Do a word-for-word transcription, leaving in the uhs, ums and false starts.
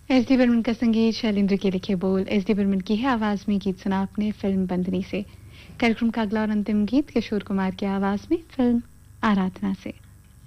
S D Barman का संगीत, शैलेंद्र के लिखे बोल, एस डी बर्मन की है आवाज में गीत सुना आपने फिल्म बंदनी से। कार्यक्रम का अगला और अंतिम गीत किशोर कुमार की आवाज में फिल्म आराधना से।